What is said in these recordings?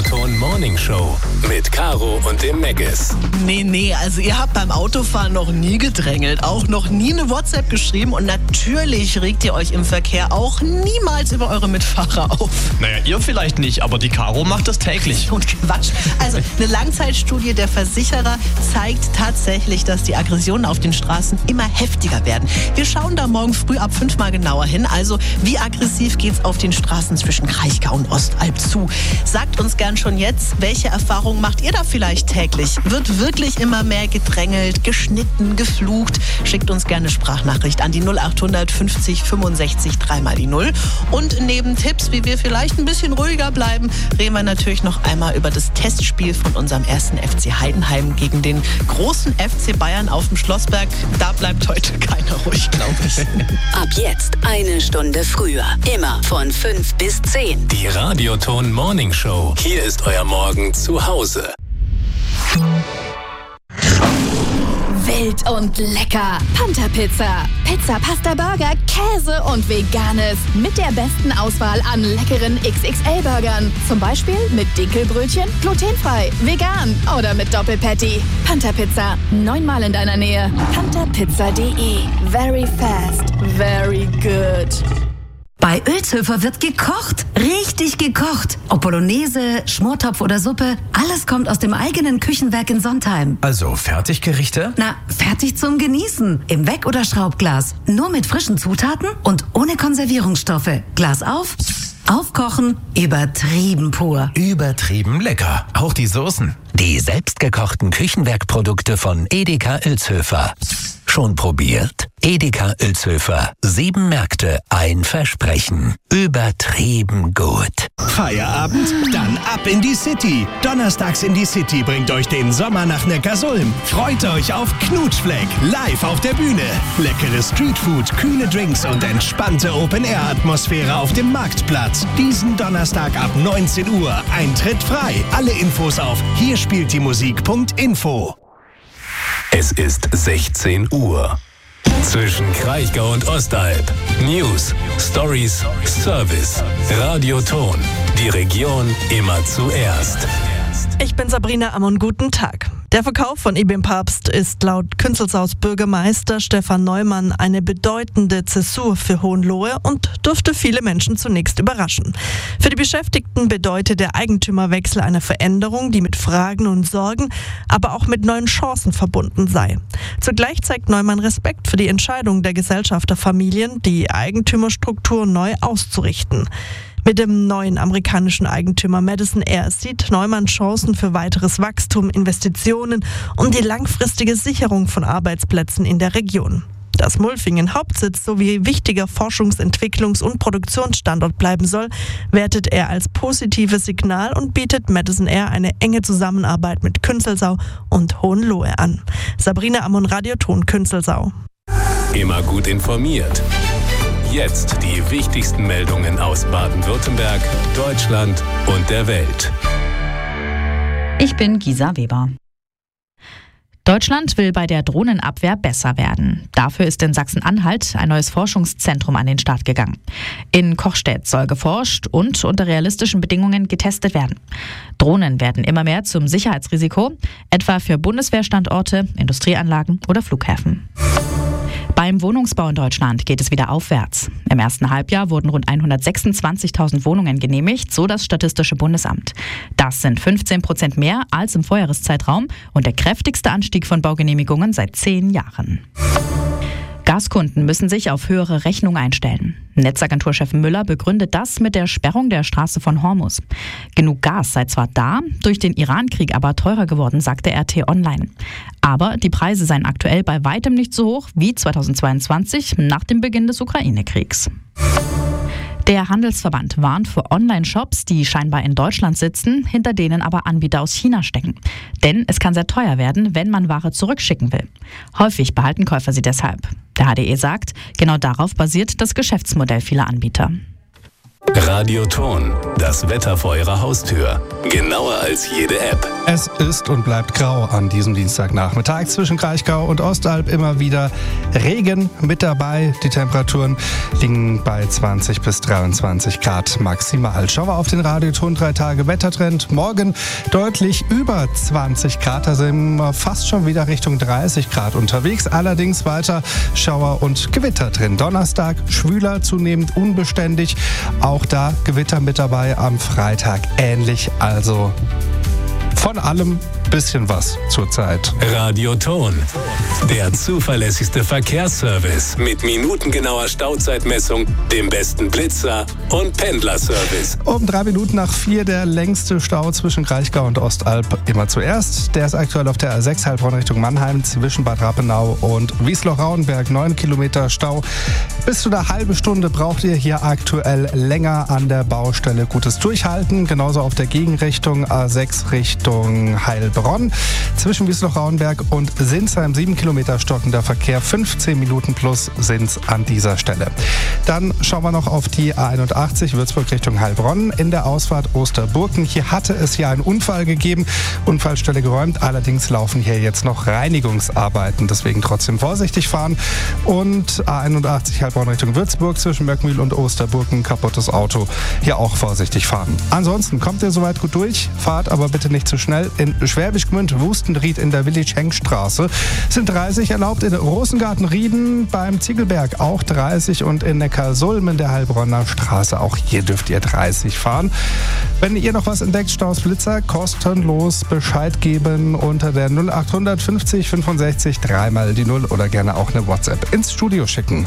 Radioton Morning Show mit Caro und dem Meggis. Nee, also ihr habt beim Autofahren noch nie gedrängelt, auch noch nie eine WhatsApp geschrieben und natürlich regt ihr euch im Verkehr auch niemals über eure Mitfahrer auf. Naja, ihr vielleicht nicht, aber die Caro macht das täglich. Und Quatsch. Also eine Langzeitstudie der Versicherer zeigt tatsächlich, dass die Aggressionen auf den Straßen immer heftiger werden. Wir schauen da morgen früh ab 5 mal genauer hin. Also wie aggressiv geht's auf den Straßen zwischen Kraichgau und Ostalb zu? Sagt uns gern schon jetzt, welche Erfahrungen macht ihr da vielleicht täglich? Wird wirklich immer mehr gedrängelt, geschnitten, geflucht? Schickt uns gerne eine Sprachnachricht an die 0800 50 65 3 die 0. Und neben Tipps, wie wir vielleicht ein bisschen ruhiger bleiben, reden wir natürlich noch einmal über das Testspiel von unserem ersten FC Heidenheim gegen den großen FC Bayern auf dem Schlossberg. Da bleibt heute keiner ruhig, glaube ich. Ab jetzt eine Stunde früher. Immer von 5 bis 10. Die Radioton Morning Show. Hier ist euer Morgen zu Hause. Wild und lecker. Panther Pizza. Pizza, Pasta, Burger, Käse und Veganes. Mit der besten Auswahl an leckeren XXL-Burgern. Zum Beispiel mit Dinkelbrötchen, glutenfrei, vegan oder mit Doppelpatty. Panther Pizza. 9-mal in deiner Nähe. pantherpizza.de. Very fast. Very good. Bei Ölzhöfer wird gekocht. Richtig gekocht. Ob Bolognese, Schmortopf oder Suppe, alles kommt aus dem eigenen Küchenwerk in Sontheim. Also Fertiggerichte? Na, fertig zum Genießen. Im Weck- oder Schraubglas. Nur mit frischen Zutaten und ohne Konservierungsstoffe. Glas auf, aufkochen, übertrieben pur. Übertrieben lecker. Auch die Soßen. Die selbstgekochten Küchenwerkprodukte von Edeka Ölzhöfer. Schon probiert? Edeka Ölzhöfer. 7 Märkte, ein Versprechen. Übertrieben gut. Feierabend? Dann ab in die City. Donnerstags in die City bringt euch den Sommer nach Neckarsulm. Freut euch auf Knutschfleck, live auf der Bühne. Leckere Streetfood, kühle Drinks und entspannte Open-Air-Atmosphäre auf dem Marktplatz. Diesen Donnerstag ab 19 Uhr. Eintritt frei. Alle Infos auf hierspieltdiemusik.info. Es ist 16 Uhr. Zwischen Kraichgau und Ostalb. News, Stories, Service. Radioton. Die Region immer zuerst. Ich bin Sabrina Ammon, guten Tag. Der Verkauf von IBM Papst ist laut Künzelsaus Bürgermeister Stefan Neumann eine bedeutende Zäsur für Hohenlohe und dürfte viele Menschen zunächst überraschen. Für die Beschäftigten bedeutet der Eigentümerwechsel eine Veränderung, die mit Fragen und Sorgen, aber auch mit neuen Chancen verbunden sei. Zugleich zeigt Neumann Respekt für die Entscheidung der Gesellschafterfamilien, die Eigentümerstruktur neu auszurichten. Mit dem neuen amerikanischen Eigentümer Madison Air sieht Neumann Chancen für weiteres Wachstum, Investitionen und die langfristige Sicherung von Arbeitsplätzen in der Region. Dass Mulfingen Hauptsitz sowie wichtiger Forschungs-, Entwicklungs- und Produktionsstandort bleiben soll, wertet er als positives Signal und bietet Madison Air eine enge Zusammenarbeit mit Künzelsau und Hohenlohe an. Sabrina Ammon, Radioton Künzelsau. Immer gut informiert. Jetzt die wichtigsten Meldungen aus Baden-Württemberg, Deutschland und der Welt. Ich bin Gisa Weber. Deutschland will bei der Drohnenabwehr besser werden. Dafür ist in Sachsen-Anhalt ein neues Forschungszentrum an den Start gegangen. In Kochstedt soll geforscht und unter realistischen Bedingungen getestet werden. Drohnen werden immer mehr zum Sicherheitsrisiko, etwa für Bundeswehrstandorte, Industrieanlagen oder Flughäfen. Beim Wohnungsbau in Deutschland geht es wieder aufwärts. Im ersten Halbjahr wurden rund 126.000 Wohnungen genehmigt, so das Statistische Bundesamt. Das sind 15% mehr als im Vorjahreszeitraum und der kräftigste Anstieg von Baugenehmigungen seit 10 Jahren. Gaskunden müssen sich auf höhere Rechnungen einstellen. Netzagenturchef Müller begründet das mit der Sperrung der Straße von Hormuz. Genug Gas sei zwar da, durch den Irankrieg aber teurer geworden, sagte RT Online. Aber die Preise seien aktuell bei weitem nicht so hoch wie 2022 nach dem Beginn des Ukraine-Kriegs. Der Handelsverband warnt vor Online-Shops, die scheinbar in Deutschland sitzen, hinter denen aber Anbieter aus China stecken. Denn es kann sehr teuer werden, wenn man Ware zurückschicken will. Häufig behalten Käufer sie deshalb. Der HDE sagt, genau darauf basiert das Geschäftsmodell vieler Anbieter. Radioton, das Wetter vor Ihrer Haustür. Genauer als jede App. Es ist und bleibt grau an diesem Dienstagnachmittag. Zwischen Kraichgau und Ostalb immer wieder Regen mit dabei. Die Temperaturen liegen bei 20 bis 23 Grad maximal. Schauen wir auf den Radioton 3-Tage-Wettertrend. Morgen deutlich über 20 Grad. Da sind wir fast schon wieder Richtung 30 Grad unterwegs. Allerdings weiter Schauer und Gewitter drin. Donnerstag schwüler, zunehmend unbeständig. Auch da Gewitter mit dabei am Freitag ähnlich. Also von allem bisschen was zurzeit. Radioton, der zuverlässigste Verkehrsservice mit minutengenauer Stauzeitmessung, dem besten Blitzer und Pendlerservice. Um 3 Minuten nach 4 der längste Stau zwischen Kraichgau und Ostalb immer zuerst. Der ist aktuell auf der A6 Heilbronn Richtung Mannheim zwischen Bad Rappenau und Wiesloch-Rauenberg. 9 Kilometer Stau. Bis zu einer halben Stunde braucht ihr hier aktuell länger an der Baustelle. Gutes Durchhalten. Genauso auf der Gegenrichtung A6 Richtung Heilbronn. Zwischen Wiesloch-Rauenberg und Sinsheim 7 Kilometer stockender Verkehr. 15 Minuten plus sind's an dieser Stelle. Dann schauen wir noch auf die A81 Würzburg Richtung Heilbronn. In der Ausfahrt Osterburken. Hier hatte es ja einen Unfall gegeben. Unfallstelle geräumt. Allerdings laufen hier jetzt noch Reinigungsarbeiten. Deswegen trotzdem vorsichtig fahren. Und A81 Heilbronn Richtung Würzburg zwischen Möckmühl und Osterburken. Kaputtes Auto. Hier auch vorsichtig fahren. Ansonsten kommt ihr soweit gut durch. Fahrt aber bitte nicht zu schnell. In Schwäbisch Gmünd, Wustenried in der Willi-Schenk-Straße sind 30 erlaubt. In Rosengarten-Rieden beim Ziegelberg auch 30 und in Neckarsulm in der Heilbronner Straße. Auch hier dürft ihr 30 fahren. Wenn ihr noch was entdeckt, Staus, Blitzer, kostenlos Bescheid geben unter der 0800 50 65 3 die 0 oder gerne auch eine WhatsApp ins Studio schicken.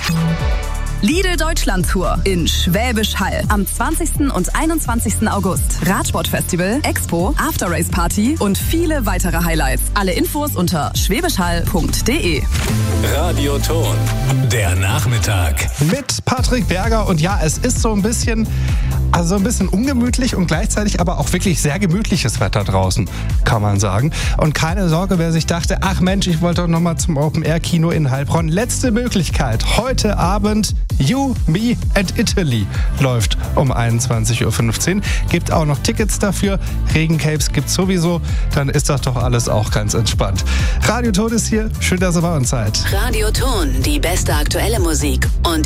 Lidl Deutschland Tour in Schwäbisch Hall am 20. und 21. August. Radsportfestival, Expo, After-Race Party und viele weitere Highlights. Alle Infos unter schwäbischhall.de. Radioton, der Nachmittag. Mit Patrick Berger und ja, es ist so ein bisschen ungemütlich und gleichzeitig aber auch wirklich sehr gemütliches Wetter draußen, kann man sagen. Und keine Sorge, wer sich dachte, ach Mensch, ich wollte doch noch mal zum Open-Air-Kino in Heilbronn. Letzte Möglichkeit. Heute Abend You, Me and Italy läuft um 21.15 Uhr. Gibt auch noch Tickets dafür. Regencapes gibt's sowieso. Dann ist das doch alles auch ganz entspannt. Radioton ist hier. Schön, dass ihr bei uns seid. Radioton, die beste aktuelle Musik und